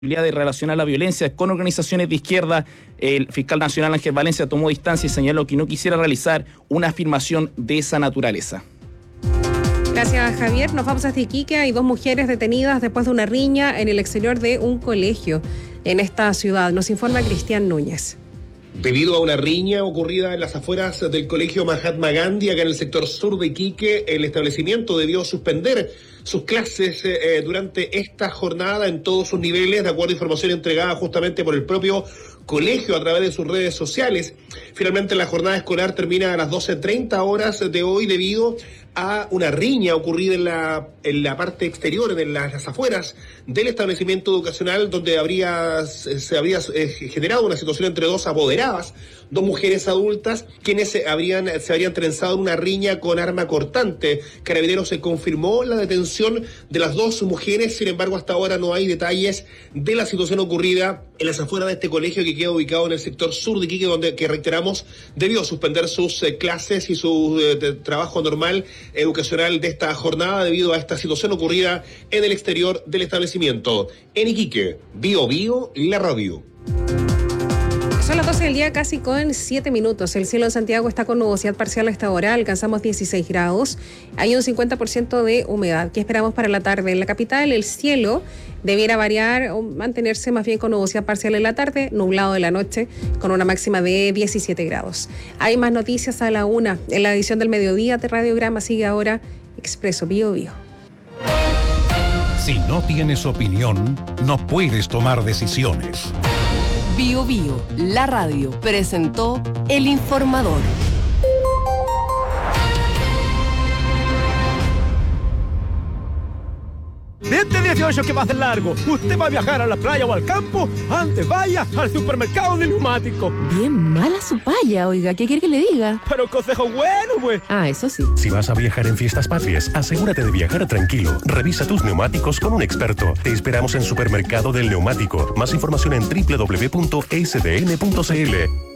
de relacionar la violencia con organizaciones de izquierda. El fiscal nacional Ángel Valencia tomó distancia y señaló que no quisiera realizar una afirmación de esa naturaleza. Gracias, Javier. Nos vamos hasta Iquique. Hay 2 mujeres detenidas después de una riña en el exterior de un colegio en esta ciudad. Nos informa Cristian Núñez. Debido a una riña ocurrida en las afueras del colegio Mahatma Gandhi, acá en el sector sur de Iquique, el establecimiento debió suspender sus clases durante esta jornada en todos sus niveles, de acuerdo a información entregada justamente por el propio colegio a través de sus redes sociales. Finalmente la jornada escolar termina a las 12:30 horas de hoy debido a una riña ocurrida en la parte exterior, en las afueras del establecimiento educacional, donde se habría generado una situación entre 2 apoderadas, 2 mujeres adultas, quienes se habrían trenzado en una riña con arma cortante. Carabineros se confirmó la detención de las 2 mujeres, sin embargo hasta ahora no hay detalles de la situación ocurrida en las afueras de este colegio que queda ubicado en el sector sur de Iquique, donde, que reiteramos, debió suspender sus clases y su trabajo normal educacional de esta jornada debido a esta situación ocurrida en el exterior del establecimiento. En Iquique, Bio Bio, la radio. Son las 12 del día, casi con 7 minutos. El cielo en Santiago está con nubosidad parcial a esta hora. Alcanzamos 16 grados. Hay un 50% de humedad. ¿Qué esperamos para la tarde? En la capital, el cielo debiera variar o mantenerse más bien con nubosidad parcial en la tarde, nublado en la noche, con una máxima de 17 grados. Hay más noticias a la 1. En la edición del mediodía de Radiograma sigue ahora Expreso Bio Bio. Si no tienes opinión, no puedes tomar decisiones. Bio Bio, la radio, presentó El Informador. Este 18 que va a ser largo, usted va a viajar a la playa o al campo, antes vaya al supermercado de neumáticos. Bien mala su paya, oiga, ¿qué quiere que le diga? Pero consejo bueno, pues. Ah, eso sí. Si vas a viajar en fiestas patrias, asegúrate de viajar tranquilo. Revisa tus neumáticos con un experto. Te esperamos en Supermercado del Neumático. Más información en www.sdn.cl.